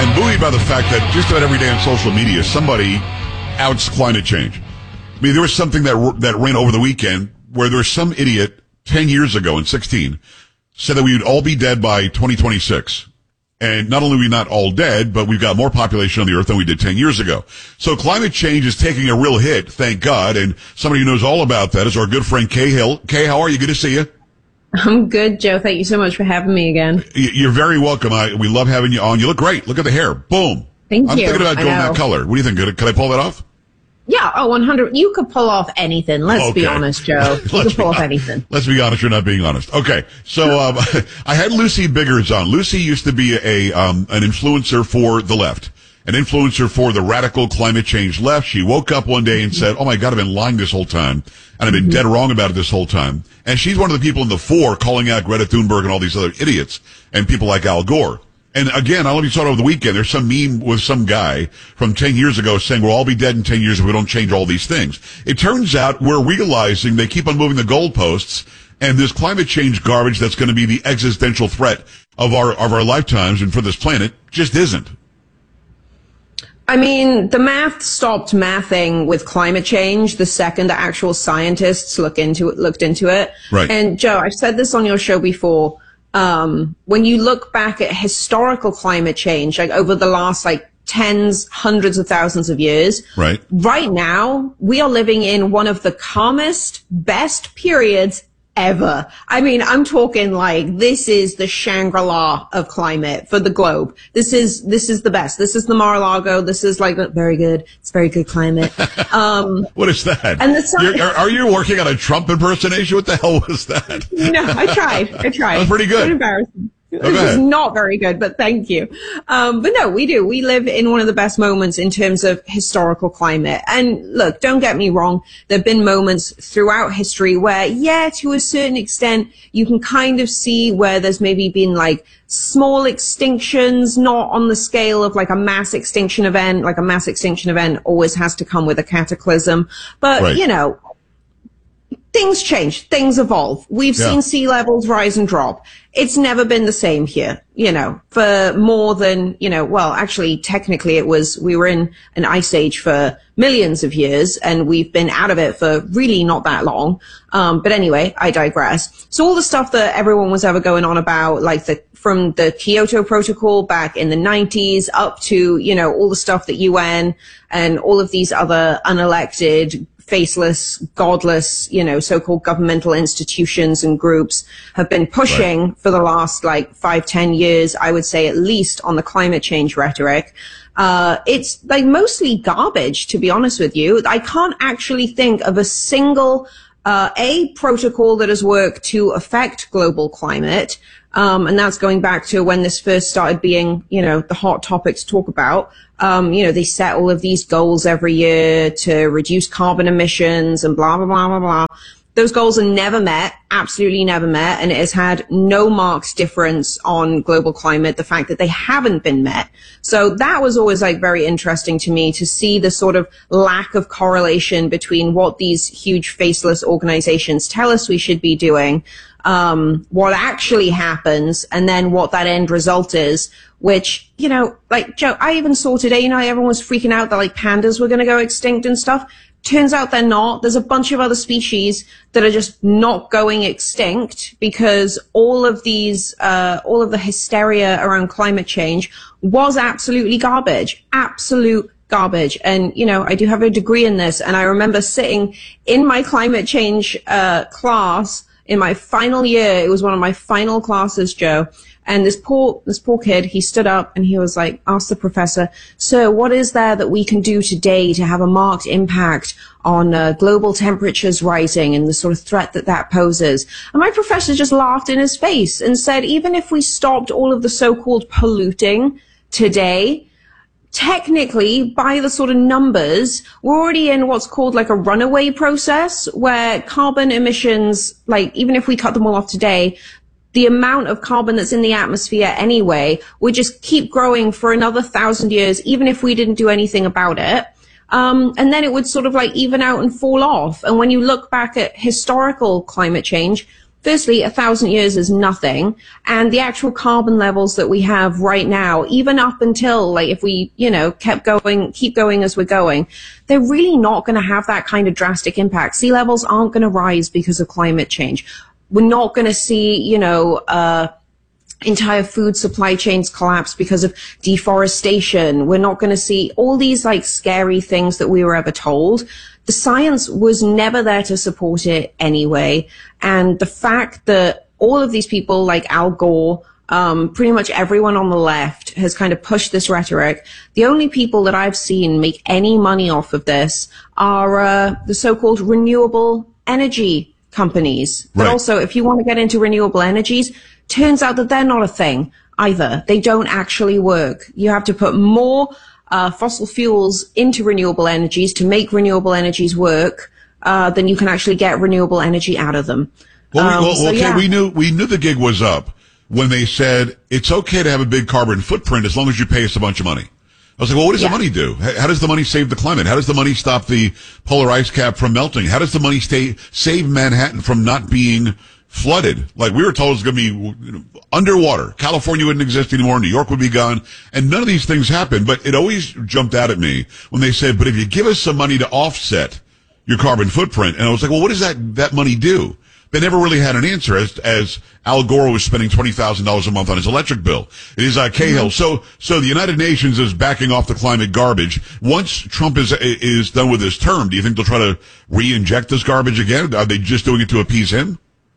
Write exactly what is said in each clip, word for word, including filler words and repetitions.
I'm buoyed by the fact that just about every day on social media, somebody outs climate change. I mean, there was something that that ran over the weekend where there was some idiot ten years ago in sixteen said that we would all be dead by twenty twenty-six. And not only are we not all dead, but we've got more population on the earth than we did ten years ago. So climate change is taking a real hit, thank God. And somebody who knows all about that is our good friend Kay Hill. Kay, how are you? Good to see you. I'm good, Joe. Thank you so much for having me again. You're very welcome. I, we love having you on. You look great. Look at the hair. Boom. Thank I'm you. I'm thinking about going that color. What do you think? Could, could I pull that off? Yeah, oh, one hundred. You could pull off anything. Let's okay. be honest, Joe. You could pull off anything. Let's be honest. You're not being honest. Okay. So, um, I had Lucy Biggers on. Lucy used to be a, um, an influencer for the left, an influencer for the radical climate change left. She woke up one day and said, oh my God, I've been lying this whole time. And I've been mm-hmm. dead wrong about it this whole time. And she's one of the people in the fore calling out Greta Thunberg and all these other idiots and people like Al Gore. And again, I don't know if you saw it over the weekend. There's some meme with some guy from ten years ago saying we'll all be dead in ten years if we don't change all these things. It turns out we're realizing they keep on moving the goalposts, and this climate change garbage that's going to be the existential threat of our of our lifetimes and for this planet just isn't. I mean, the math stopped mathing with climate change the second the actual scientists look into it, looked into it. Right. And Joe, I've said this on your show before. Um, when you look back at historical climate change, like over the last like tens, hundreds of thousands of years, right, right now we are living in one of the calmest, best periods ever. I mean, I'm talking like this is the Shangri-La of climate for the globe. This is, this is the best. This is the Mar-a-Lago. This is like very good. It's very good climate. Um, what is that? And the sun- You're, are, are you working on a Trump impersonation? What the hell was that? No, I tried. I tried. That was pretty good. It's embarrassing. Oh, it was not very good, but thank you. Um, but no, we do. We live in one of the best moments in terms of historical climate. And look, don't get me wrong. There have been moments throughout history where, yeah, to a certain extent, you can kind of see where there's maybe been like small extinctions, not on the scale of like a mass extinction event. Like a mass extinction event always has to come with a cataclysm. But, right. you know, things change, things evolve. We've yeah. seen sea levels rise and drop. It's never been the same here, you know, for more than, you know, well, actually, technically it was, we were in an ice age for millions of years and we've been out of it for really not that long. Um, but anyway, I digress. So all the stuff that everyone was ever going on about, like the, from the Kyoto Protocol back in the nineties up to, you know, all the stuff that U N and all of these other unelected faceless, godless, you know, so-called governmental institutions and groups have been pushing right. for the last like five, ten years, I would say at least on the climate change rhetoric. Uh, it's like mostly garbage, to be honest with you. I can't actually think of a single, uh, a protocol that has worked to affect global climate. Um, and that's going back to when this first started being, you know, the hot topic to talk about. Um, you know, they set all of these goals every year to reduce carbon emissions and blah, blah, blah, blah, blah. Those goals are never met, absolutely never met, and it has had no marked difference on global climate, the fact that they haven't been met. So that was always like very interesting to me to see the sort of lack of correlation between what these huge faceless organizations tell us we should be doing, um, what actually happens, and then what that end result is, which, you know, like, Joe, I even saw today, you know, everyone was freaking out that like pandas were going to go extinct and stuff. Turns out they're not. There's a bunch of other species that are just not going extinct because all of these, uh, all of the hysteria around climate change was absolutely garbage. Absolute garbage. And, you know, I do have a degree in this, and I remember sitting in my climate change, uh, class in my final year. It was one of my final classes, Joe. And this poor, this poor kid, he stood up and he was like, asked the professor, "Sir, what is there that we can do today to have a marked impact on uh, global temperatures rising and the sort of threat that that poses?" And my professor just laughed in his face and said, even if we stopped all of the so-called polluting today, technically, by the sort of numbers, we're already in what's called like a runaway process where carbon emissions, like even if we cut them all off today, the amount of carbon that's in the atmosphere anyway would just keep growing for another thousand years, even if we didn't do anything about it. Um, and then it would suld sort of like even out and fall off. And when you look back at historical climate change, firstly, a thousand years is nothing. And the actual carbon levels that we have right now, even up until, like, if we, you know, kept going, keep going as we're going, they're really not going to have that kind of drastic impact. Sea levels aren't going to rise because of climate change. We're not going to see, you know, uh, entire food supply chains collapse because of deforestation. We're not going to see all these like scary things that we were ever told. The science was never there to support it anyway. And the fact that all of these people like Al Gore, um, pretty much everyone on the left has kind of pushed this rhetoric. The only people that I've seen make any money off of this are uh, the so-called renewable energy companies. But right. also, if you want to get into renewable energies, turns out that they're not a thing either. They don't actually work. You have to put more uh, fossil fuels into renewable energies to make renewable energies work uh, than you can actually get renewable energy out of them. Well, um, we, well so, okay, yeah. we knew we knew the gig was up when they said it's okay to have a big carbon footprint as long as you pay us a bunch of money. I was like, well, what does yeah. the money do? How does the money save the climate? How does the money stop the polar ice cap from melting? How does the money stay save Manhattan from not being flooded? Like we were told it's going to be you know, underwater. California wouldn't exist anymore. New York would be gone. And none of these things happened. But it always jumped out at me when they said, but if you give us some money to offset your carbon footprint. And I was like, well, what does that, that money do? They never really had an answer as, as Al Gore was spending twenty thousand dollars a month on his electric bill. It is, uh, Cahill. Mm-hmm. So, so the United Nations is backing off the climate garbage. Once Trump is, is done with his term, do you think they'll try to re-inject this garbage again? Are they just doing it to appease him?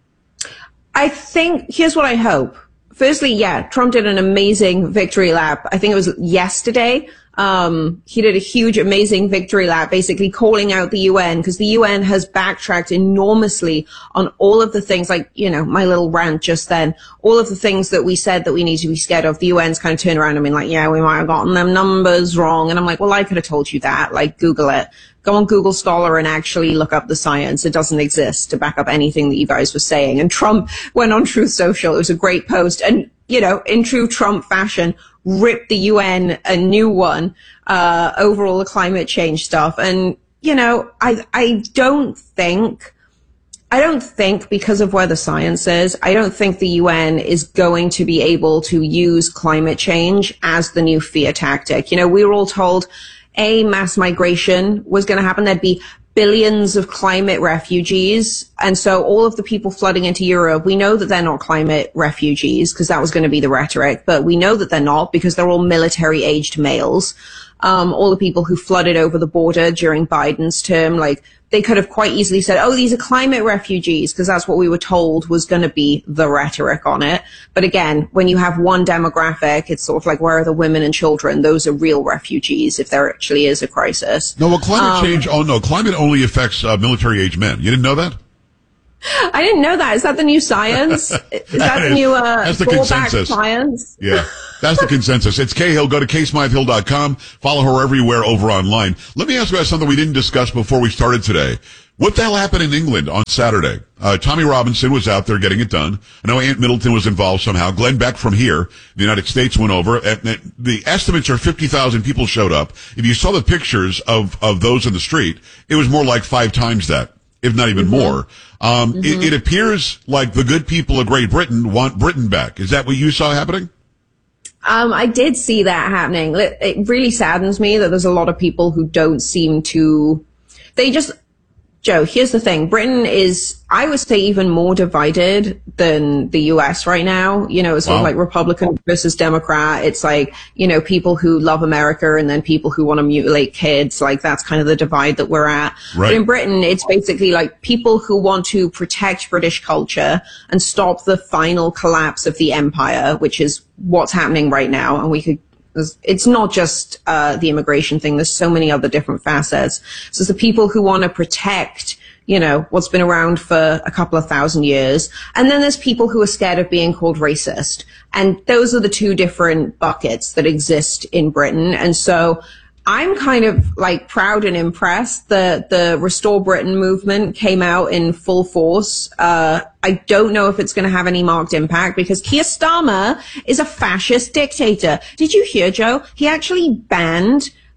I think, here's what I hope. Firstly, yeah, Trump did an amazing victory lap. I think it was yesterday. Um, he did a huge, amazing victory lap, basically calling out the U N, because the U N has backtracked enormously on all of the things, like, you know, my little rant just then, all of the things that we said that we need to be scared of. The U N's kind of turned around and been like, yeah, we might have gotten them numbers wrong. And I'm like, well, I could have told you that. Like, Google it. Go on Google Scholar and actually look up the science. It doesn't exist to back up anything that you guys were saying. And Trump went on Truth Social. It was a great post. And, you know, in true Trump fashion, ripped the U N a new one uh over all the climate change stuff. And, you know, I I don't think I don't think because of where the science is, I don't think the U N is going to be able to use climate change as the new fear tactic. You know, we were all told a mass migration was going to happen. There'd be billions of climate refugees. And so all of the people flooding into Europe, we know that they're not climate refugees because that was going to be the rhetoric, but we know that they're not because they're all military aged males. Um, all the people who flooded over the border during Biden's term, like they could have quite easily said, oh, these are climate refugees, because that's what we were told was going to be the rhetoric on it. But again, when you have one demographic, it's sort of like, where are the women and children? Those are real refugees if there actually is a crisis. No, well, climate um, change, oh no, climate only affects uh, military-age men. You didn't know that? I didn't know that. Is that the new science? Is that, that the is, new uh, that's the fallback consensus. science? Yeah, that's the consensus. It's Cahill. Go to Kay Smythe Hill dot com. Follow her everywhere over online. Let me ask you about something we didn't discuss before we started today. What the hell happened in England on Saturday? Uh, Tommy Robinson was out there getting it done. I know Ant Middleton was involved somehow. Glenn Beck from here, the United States, went over. And the estimates are fifty thousand people showed up. If you saw the pictures of, of those in the street, it was more like five times that, if not even mm-hmm. more. Um, mm-hmm. it, it appears like the good people of Great Britain want Britain back. Is that what you saw happening? Um, I did see that happening. It really saddens me that there's a lot of people who don't seem to, they just, Joe, here's the thing. Britain is, I would say, even more divided than the U S right now. You know, it's sort wow. of like Republican versus Democrat. It's like, you know, people who love America and then people who want to mutilate kids. Like, that's kind of the divide that we're at. Right. But in Britain, it's basically like people who want to protect British culture and stop the final collapse of the empire, which is what's happening right now. And we could, it's not just uh the immigration thing. There's so many other different facets. So it's the people who want to protect, you know, what's been around for a couple of thousand years. And then there's people who are scared of being called racist. And those are the two different buckets that exist in Britain. And so I'm kind of like proud and impressed that the Restore Britain movement came out in full force. Uh, I don't know if it's going to have any marked impact because Keir Starmer is a fascist dictator. Did you hear, Joe? He actually banned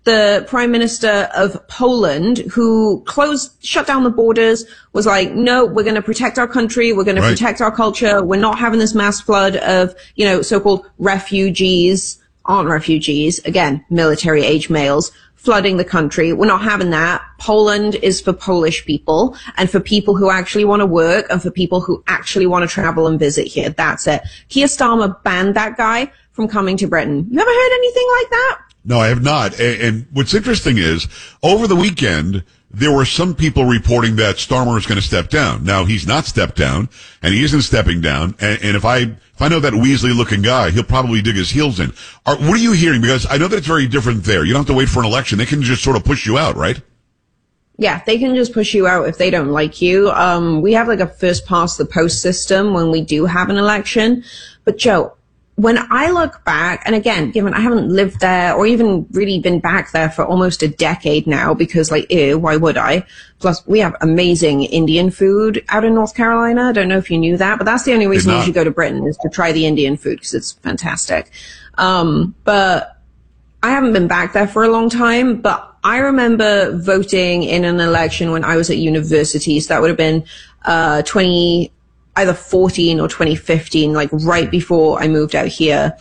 the prime minister of Poland, who closed, shut down the borders, was like, no, we're going to protect our country. We're going to right. protect our culture. We're not having this mass flood of, you know, so-called refugees, aren't refugees, again, military age males, flooding the country. We're not having that. Poland is for Polish people and for people who actually want to work and for people who actually want to travel and visit here. That's it. Keir Starmer banned that guy from coming to Britain. You ever heard anything like that? No, I have not. And, and what's interesting is, over the weekend, there were some people reporting that Starmer is going to step down. Now, he's not stepped down, and he isn't stepping down. And, and if I if I know that Weasley-looking guy, he'll probably dig his heels in. Are, what are you hearing? Because I know that it's very different there. You don't have to wait for an election. They can just sort of push you out, right? Yeah, they can just push you out if they don't like you. Um, we have like a first past the post system when we do have an election. But Joe, when I look back, and again, given I haven't lived there or even really been back there for almost a decade now, because like, ew, why would I? Plus, we have amazing Indian food out in North Carolina. I don't know if you knew that, but that's the only reason you should go to Britain, is to try the Indian food, because it's fantastic. Um, but I haven't been back there for a long time, but I remember voting in an election when I was at university. So that would have been, uh, twenty, either fourteen or twenty fifteen, like right before I moved out here.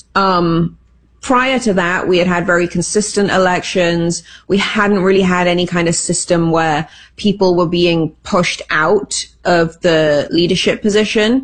Um, prior to that, we had had very consistent elections. We hadn't really had any kind of system where people were being pushed out of the leadership position.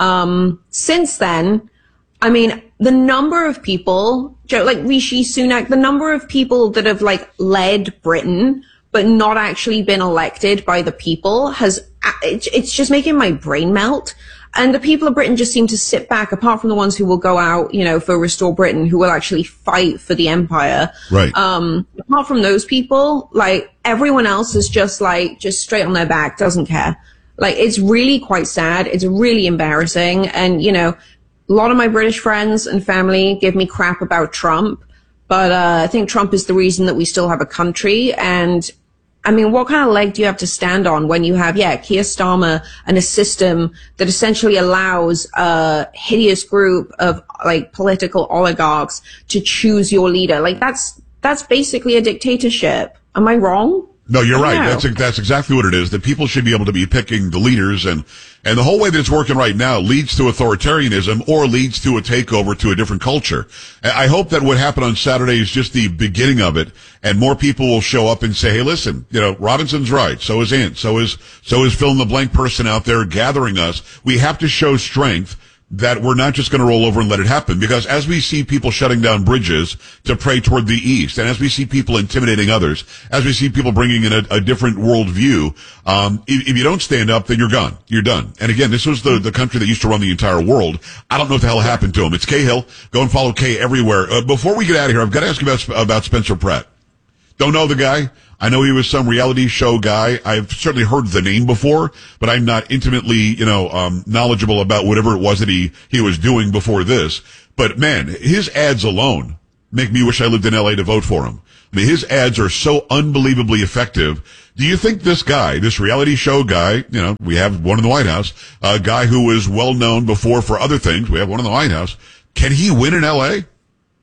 Um, since then, I mean, the number of people, like Rishi Sunak, the number of people that have like led Britain but not actually been elected by the people has, it's just making my brain melt. And the people of Britain just seem to sit back, apart from the ones who will go out, you know, for Restore Britain, who will actually fight for the empire. Right. Um, apart from those people, like everyone else is just like, just straight on their back, doesn't care. Like, it's really quite sad. It's really embarrassing. And, you know, a lot of my British friends and family give me crap about Trump, but uh, I think Trump is the reason that we still have a country. And I mean, what kind of leg do you have to stand on when you have, yeah, Keir Starmer and a system that essentially allows a hideous group of like political oligarchs to choose your leader? Like that's, that's basically a dictatorship. Am I wrong? No, you're right. No. That's that's exactly what it is. That people should be able to be picking the leaders, and and the whole way that it's working right now leads to authoritarianism or leads to a takeover to a different culture. I hope that what happened on Saturday is just the beginning of it, and more people will show up and say, "Hey, listen, you know, Robinson's right. So is Ant. So is so is fill in the blank person out there gathering us. We have to show strength." That we're not just going to roll over and let it happen. Because as we see people shutting down bridges to pray toward the east, and as we see people intimidating others, as we see people bringing in a, a different worldview, um, if, if you don't stand up, then you're gone. You're done. And again, this was the, the country that used to run the entire world. I don't know what the hell happened to him. It's Kay Hill. Go and follow Kay everywhere. Uh, before we get out of here, I've got to ask you about, about Spencer Pratt. Don't know the guy. I know he was some reality show guy. I've certainly heard the name before, but I'm not intimately, you know, um, knowledgeable about whatever it was that he, he was doing before this. But man, his ads alone make me wish I lived in L A to vote for him. I mean, his ads are so unbelievably effective. Do you think this guy, this reality show guy, you know, we have one in the White House, a guy who was well known before for other things, we have one in the White House, can he win in L A?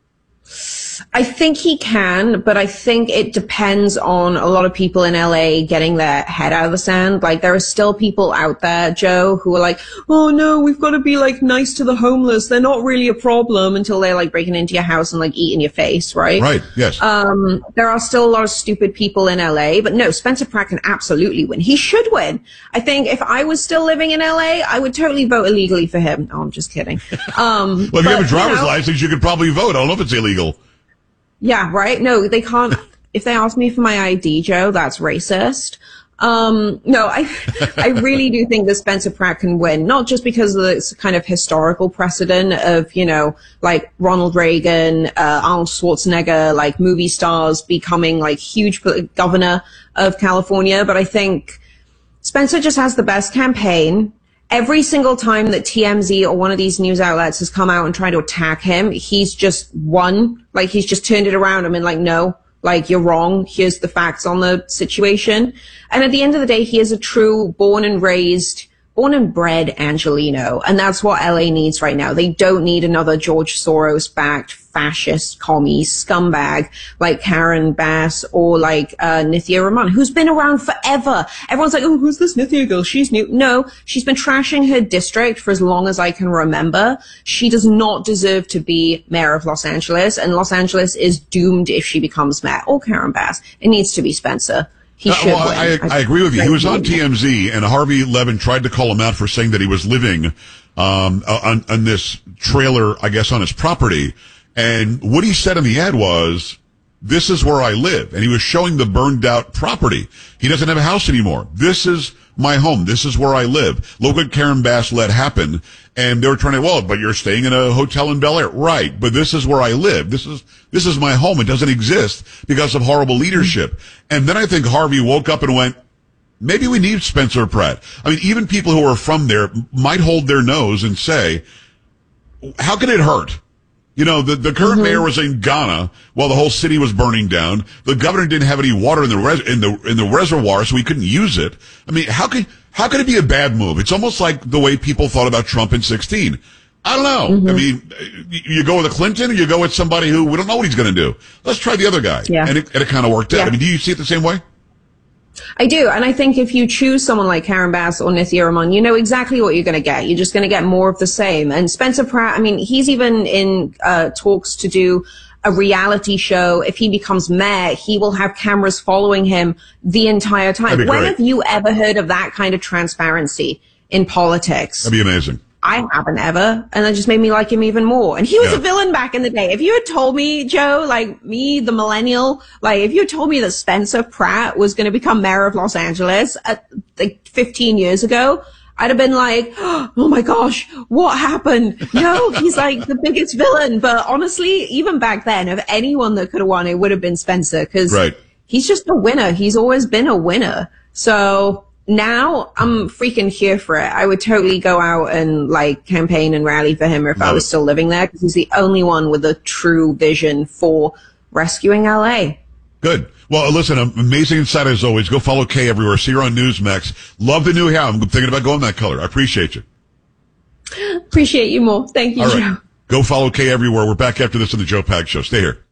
I think he can, but I think it depends on a lot of people in L A getting their head out of the sand. Like, there are still people out there, Joe, who are like, oh no, we've got to be like nice to the homeless. They're not really a problem, until they're like breaking into your house and like eating your face, right? Right, yes. Um, there are still a lot of stupid people in L A, but no, Spencer Pratt can absolutely win. He should win. I think if I was still living in L A, I would totally vote illegally for him. Oh, I'm just kidding. Um, well, if but, you have a driver's you know, license, you could probably vote. I don't know if it's illegal. Yeah, right? No, they can't. If they ask me for my I D, Joe, that's racist. Um, no, I, I really do think that Spencer Pratt can win, not just because of this kind of historical precedent of, you know, like Ronald Reagan, uh, Arnold Schwarzenegger, like movie stars becoming like huge governor of California, but I think Spencer just has the best campaign. Every single time that T M Z or one of these news outlets has come out and tried to attack him, he's just won. Like, he's just turned it around and been like, no, like, you're wrong. Here's the facts on the situation. And at the end of the day, he is a true born and raised born and bred Angelino. And that's what L A needs right now. They don't need another George Soros-backed fascist commie scumbag like Karen Bass or like uh Nithya Raman, who's been around forever. Everyone's like, oh, who's this Nithya girl? She's new. No, she's been trashing her district for as long as I can remember. She does not deserve to be mayor of Los Angeles, and Los Angeles is doomed if she becomes mayor. Or Karen Bass. It needs to be Spencer. He uh, should well, win. I, I agree with you. He was on T M Z, and Harvey Levin tried to call him out for saying that he was living um on, on this trailer, I guess, on his property. And what he said in the ad was, this is where I live. And he was showing the burned out property. He doesn't have a house anymore. This is my home. This is where I live. Look what Karen Bass let happen. And they were trying to, well, but you're staying in a hotel in Bel Air. Right. But this is where I live. This is, this is my home. It doesn't exist because of horrible leadership. And then I think Harvey woke up and went, maybe we need Spencer Pratt. I mean, even people who are from there might hold their nose and say, how can it hurt? You know, the, the current mm-hmm. mayor was in Ghana while the whole city was burning down. The governor didn't have any water in the res- in the in the reservoir, so he couldn't use it. I mean, how could how could it be a bad move? It's almost like the way people thought about Trump in sixteen. I don't know. Mm-hmm. I mean, you go with a Clinton, or you go with somebody who we don't know what he's going to do. Let's try the other guy. Yeah. And it, and it kind of worked out. Yeah. I mean, do you see it the same way? I do. And I think if you choose someone like Karen Bass or Nithya Raman, you know exactly what you're going to get. You're just going to get more of the same. And Spencer Pratt, I mean, he's even in uh talks to do a reality show. If he becomes mayor, he will have cameras following him the entire time. When have you ever heard of that kind of transparency in politics? That'd be amazing. I haven't ever, and that just made me like him even more. And he was yeah. a villain back in the day. If you had told me, Joe, like me, the millennial, like if you had told me that Spencer Pratt was going to become mayor of Los Angeles at, like fifteen years ago, I'd have been like, oh my gosh, what happened? No, he's like the biggest villain. But honestly, even back then, of anyone that could have won, it would have been Spencer, because right. he's just a winner. He's always been a winner. So now I'm freaking here for it. I would totally go out and like campaign and rally for him if Love I was it. still living there, because he's the only one with a true vision for rescuing L A. Good. Well, listen, amazing insight as always. Go follow Kay everywhere. See her on Newsmax. Love the new hair. I'm thinking about going that color. I appreciate you. Appreciate you more. Thank you, All Joe. Right. Go follow Kay everywhere. We're back after this on the Joe Pags Show. Stay here.